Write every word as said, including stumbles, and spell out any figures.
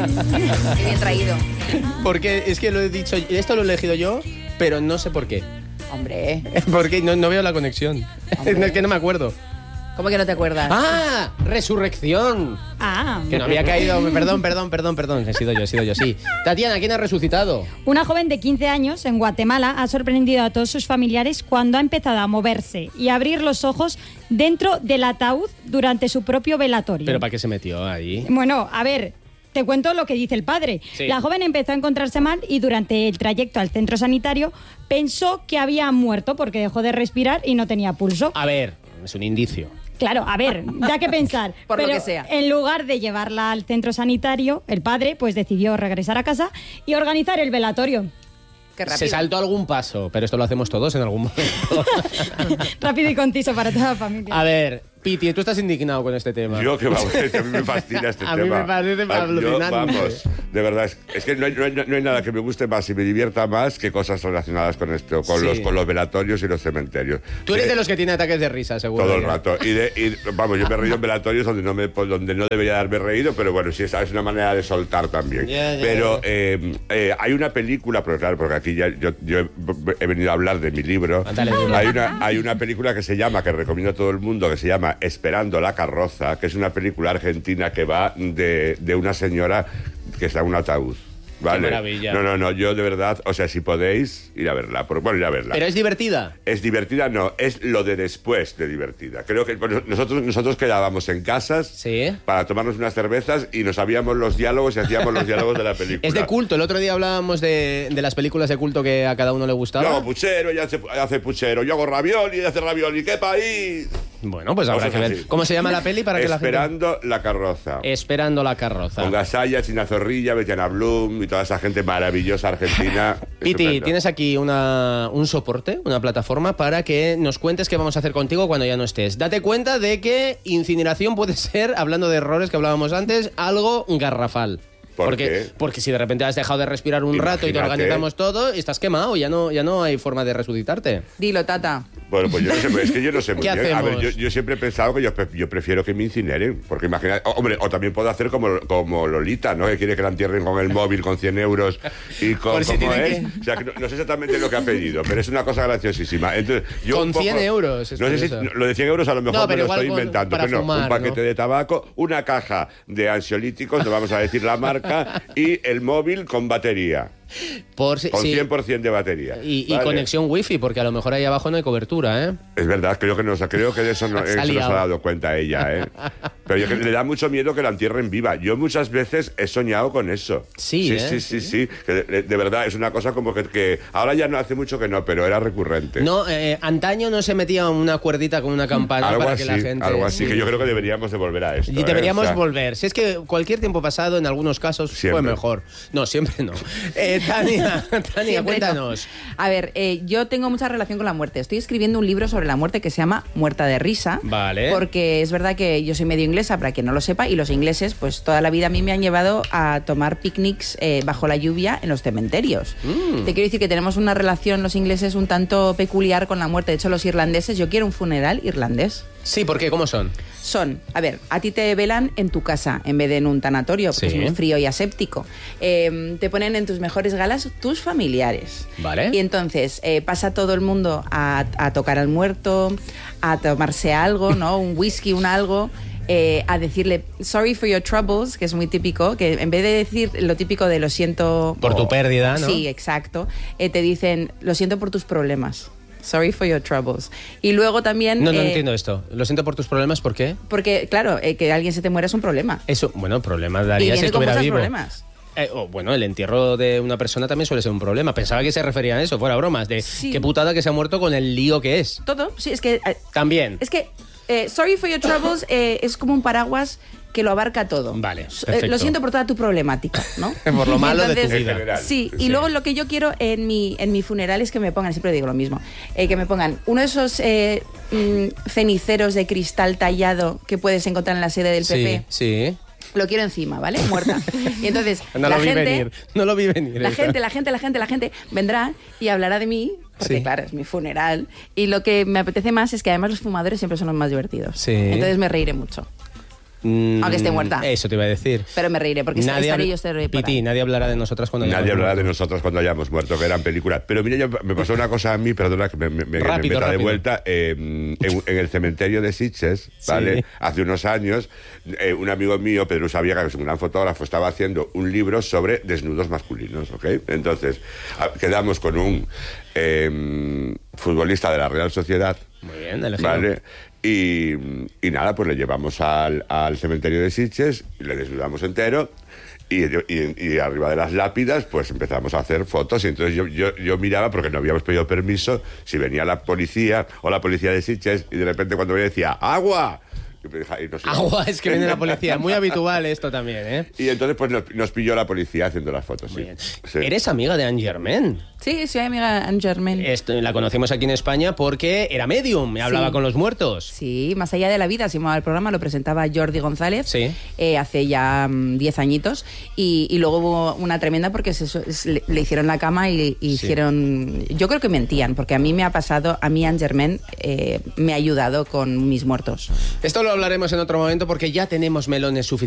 Qué bien traído. Porque es que lo he dicho, esto lo he elegido yo, pero no sé por qué. Hombre. Porque no, no veo la conexión. Es que no me acuerdo. ¿Cómo que no te acuerdas? ¡Ah! ¡Resurrección! Ah. Que no había caído. Perdón, perdón, perdón, perdón. He sido yo, he sido yo, sí. Tatiana, ¿quién ha resucitado? Una joven de quince años en Guatemala ha sorprendido a todos sus familiares cuando ha empezado a moverse y a abrir los ojos dentro del ataúd durante su propio velatorio. ¿Pero para qué se metió ahí? Bueno, a ver, te cuento lo que dice el padre. Sí. La joven empezó a encontrarse mal y durante el trayecto al centro sanitario pensó que había muerto porque dejó de respirar y no tenía pulso. A ver, es un indicio. Claro, a ver, da que pensar. Por lo Pero que sea. En lugar de llevarla al centro sanitario, el padre pues decidió regresar a casa y organizar el velatorio. Qué rápido. Se saltó algún paso, pero esto lo hacemos todos en algún momento. Rápido y conciso para toda la familia. A ver, Piti, tú estás indignado con este tema. Yo que vamos, a mí me fascina este A tema. mí me parece Ah, yo, alucinante. vamos, de verdad, es, es que no hay, no, hay, no hay nada que me guste más y me divierta más que cosas relacionadas con esto, con, Sí. los, con los velatorios y los cementerios. Tú eres Eh, de los que tiene ataques de risa, seguro. Todo el ya. rato. Y, de, y, vamos, yo me he reído en velatorios donde no, me, pues, donde no debería haberme reído, pero bueno, sí, esa es una manera de soltar también. Ya, ya, pero ya. eh, eh, hay una película, pero claro, porque aquí ya yo, yo he, he venido a hablar de mi libro. Ándale, dilo. Hay una, hay una película que se llama, que recomiendo a todo el mundo, que se llama Esperando la carroza, que es una película argentina que va de, de una señora que está en un ataúd. ¿Vale? Qué maravilla. No, no, no, yo de verdad, o sea, si podéis, ir a verla. Por, bueno, ir a verla. Pero es divertida. Es divertida, no, es lo de después de divertida. Creo que bueno, nosotros, nosotros quedábamos en casas Sí. para tomarnos unas cervezas y nos sabíamos los diálogos y hacíamos los diálogos de la película. Es de culto. El otro día hablábamos de, de las películas de culto que a cada uno le Yo gustaba. hago puchero, ella hace, hace puchero. Yo hago ravioli, ella hace ravioli. ¡Qué país! Bueno, pues habrá Cosas que ver. así. ¿Cómo se llama la peli para que la gente... Esperando la carroza. Esperando la carroza. Con Gasalla, China Zorrilla, Betiana Blum y toda esa gente maravillosa argentina. Piti, Estupendo. tienes aquí una, un soporte, una plataforma para que nos cuentes qué vamos a hacer contigo cuando ya no estés. Date cuenta de que incineración puede ser, hablando de errores que hablábamos antes, algo garrafal. ¿Por porque, qué? porque si de repente has dejado de respirar un rato y te Imagínate. organizamos todo, estás quemado, ya no, ya no hay forma de resucitarte. Dilo, Tata. Bueno, pues yo no sé, es que yo no sé muy ¿Qué bien. A ver, hacemos? yo, yo siempre he pensado que yo, pre- yo prefiero que me incineren, porque imagina, o- hombre, o también puedo hacer como, como Lolita, ¿no? Que quiere que la entierren con el móvil, con cien euros y con Por si ¿cómo tiene es? que- O sea, que no, no sé exactamente lo que ha pedido, pero es una cosa graciosísima. Entonces, yo Con un poco- cien euros, es No sé si curioso. lo de cien euros a lo mejor No, me pero lo igual estoy con- inventando, para pero no, fumar, un paquete ¿no? de tabaco, una caja de ansiolíticos, no vamos a decir la marca, y el móvil con batería, Por si- con sí. cien por ciento de batería. Y, y ¿vale? conexión wifi, porque a lo mejor ahí abajo no hay cobertura, ¿eh? Es verdad, creo que, nos, creo que de eso no, Se ha eso no se liado. ha dado cuenta ella, ¿eh? Pero yo, que le da mucho miedo que la entierren viva. Yo muchas veces he soñado con eso. Sí, sí, ¿eh? sí, sí, sí. Que de, de verdad es una cosa como que, que ahora ya no hace mucho que no, pero era recurrente. No, eh, antaño no se metía una cuerdita con una campana algo para así, que la gente... algo así, Sí. que yo creo que deberíamos de volver a esto. Y ¿eh? deberíamos O sea, volver. Si es que cualquier tiempo pasado, en algunos casos, Siempre. fue mejor. No, siempre no. Eh, Tania, Tania, Siempre cuéntanos. no. A ver, eh, yo tengo mucha relación con la muerte. Estoy escribiendo un libro sobre la muerte que se llama Muerta de risa. Vale. Porque es verdad que yo soy medio inglesa, para quien no lo sepa, y los ingleses, pues toda la vida a mí me han llevado a tomar picnics eh, bajo la lluvia en los cementerios. Mm. Te quiero decir que tenemos una relación los ingleses un tanto peculiar con la muerte. De hecho, los irlandeses, yo quiero un funeral irlandés. Sí, ¿por qué? ¿Cómo son? Son, a ver, a ti te velan en tu casa en vez de en un tanatorio, porque Sí. es muy frío y aséptico. Eh, te ponen en tus mejores galas tus familiares. Vale. Y entonces eh, pasa todo el mundo a, a tocar al muerto, a tomarse algo, ¿no? Un whisky, un algo. Eh, a decirle sorry for your troubles, que es muy típico, que en vez de decir lo típico de lo siento Por tu pérdida, ¿no? Sí, exacto. Eh, te dicen lo siento por tus problemas. Sorry for your troubles. Y luego también... No, no eh, entiendo esto. Lo siento por tus problemas, ¿por qué? Porque, claro, eh, que alguien se te muera es un problema. Eso, bueno, problemas Y daría si viene con estuviera muchos vivo. problemas. Eh, oh, bueno, el entierro de una persona también suele ser un problema. Pensaba que se refería a eso, fuera bromas, de Sí. qué putada que se ha muerto con el lío que es. Todo, sí, es que... eh, También. Es que eh, sorry for your troubles eh, es como un paraguas que lo abarca todo. Vale, Eh, perfecto. lo siento por toda tu problemática, ¿no? Por lo malo de tu Entonces, vida. En general. Sí, y Sí. luego lo que yo quiero en mi, en mi funeral es que me pongan, siempre digo lo mismo, eh, que me pongan uno de esos eh, mm, ceniceros de cristal tallado que puedes encontrar en la sede del P P. Sí, sí. Lo quiero encima, ¿vale? Muerta. Y entonces No la lo vi gente, venir. No lo vi venir. la esta. gente, la gente, la gente, la gente vendrá y hablará de mí, porque Sí. claro, es mi funeral. Y lo que me apetece más es que además los fumadores siempre son los más divertidos. Sí. Entonces me reiré mucho. Mm, Aunque esté muerta. Eso te iba a decir. Pero me reiré, porque Nadie estaré habl- yo estaré por Piti, ahí. nadie hablará de nosotras cuando Nadie hayamos hablará muerto. de nosotros cuando hayamos muerto, que eran películas. Pero mira, yo, me pasó una cosa a mí, perdona que me, me, me- Rápido, me meta de rápido. vuelta. eh, en, en el cementerio de Sitges, ¿vale? Sí. Hace unos años, eh, un amigo mío, Pedro Sabiega, que es un gran fotógrafo, estaba haciendo un libro sobre desnudos masculinos, ¿ok? Entonces, a- quedamos con un eh, futbolista de la Real Sociedad. Muy bien, elegido. ¿Vale? Y, y nada, pues le llevamos al, al cementerio de Sitges, le desnudamos entero y, y- y arriba de las lápidas pues empezamos a hacer fotos y entonces yo, yo, yo miraba porque no habíamos pedido permiso si venía la policía o la policía de Sitges y de repente cuando venía decía ¡agua! Y nos íbamos. Agua, es que viene la policía. Muy habitual esto también, ¿eh? Y entonces pues nos, nos pilló la policía haciendo las fotos. Muy Sí. bien. Sí. ¿Eres amiga de Anne Germain? Sí, soy amiga Anne Germain. Esto, la conocimos aquí en España porque era medium, me hablaba Sí. con los muertos. Sí, Más allá de la vida, se llamaba el programa, lo presentaba Jordi González Sí. eh, hace ya mm, diez añitos y, y luego hubo una tremenda porque se, se- le, le hicieron la cama y, y Sí. hicieron... Yo creo que mentían, porque a mí me ha pasado, a mí Anne Germain eh, me ha ayudado con mis muertos. Esto lo hablaremos en otro momento porque ya tenemos melones suficientes.